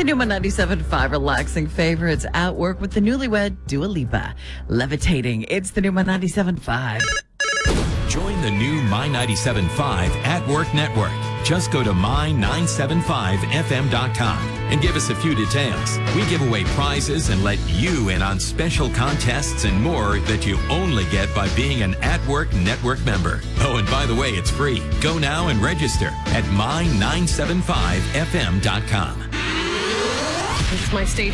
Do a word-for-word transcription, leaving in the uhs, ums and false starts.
The new ninety-seven point five relaxing favorites at work with the newlywed Dua Lipa. Levitating. It's the new ninety-seven point five. Join the new My ninety-seven point five at Work Network. Just go to my nine seven five f m dot com and give us a few details. We give away prizes and let you in on special contests and more that you only get by being an At Work Network member. Oh, and by the way, it's free. Go now and register at my nine seven five f m dot com. This is my station.